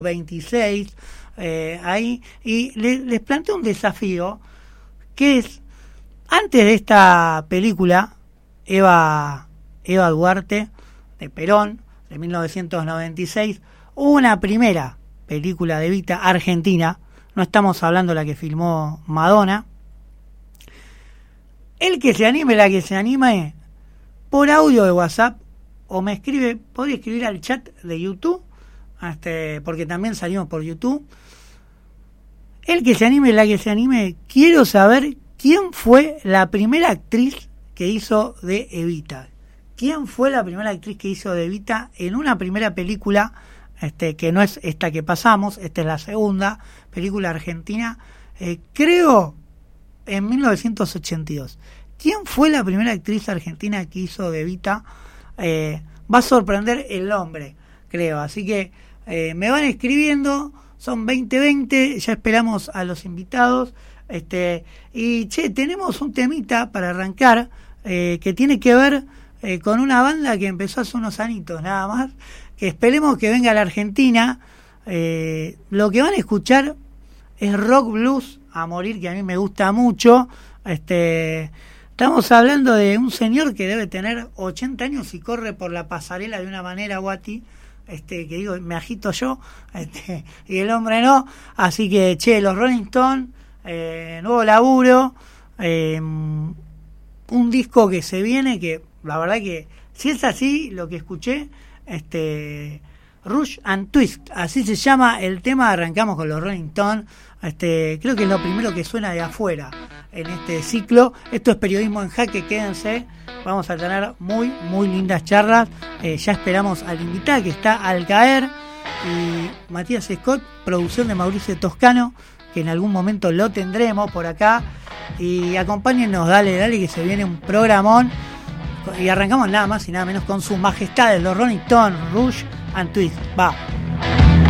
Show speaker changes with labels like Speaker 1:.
Speaker 1: 26 ahí, y les planteo un desafío que es, antes de esta película, Eva Duarte, de Perón, de 1996, hubo una primera película de Evita argentina, no estamos hablando de la que filmó Madonna. El que se anime, la que se anime, por audio de WhatsApp, o me escribe, podría escribir al chat de YouTube, porque también salimos por YouTube. El que se anime, la que se anime, quiero saber quién fue la primera actriz que hizo de Evita. ¿Quién fue la primera actriz que hizo de Evita en una primera película, que no es esta que pasamos, esta es la segunda película argentina, creo en 1982. ¿Quién fue la primera actriz argentina que hizo de Evita? Va a sorprender el nombre, creo. Así que me van escribiendo, son 20:20, ya esperamos a los invitados. Y tenemos un temita para arrancar que tiene que ver con una banda que empezó hace unos añitos nada más, que esperemos que venga a la Argentina. Lo que van a escuchar es rock blues a morir, que a mí me gusta mucho. Estamos hablando de un señor que debe tener 80 años y corre por la pasarela de una manera, Guati, que digo, me agito yo, y el hombre no. Así que, los Rolling Stones, nuevo laburo, un disco que se viene, que la verdad que, si es así, lo que escuché, Rush and Twist, así se llama el tema. Arrancamos con los Rolling Stones. Creo que es lo primero que suena de afuera en este ciclo. Esto es Periodismo en Jaque, quédense, vamos a tener muy muy lindas charlas. Ya esperamos al invitado que está al caer, y Matías Scott, producción de Mauricio Toscano, que en algún momento lo tendremos por acá. Y acompáñennos, dale que se viene un programón. Y arrancamos nada más y nada menos con sus majestades, los Rolling Stones, Rush and Twist. Va.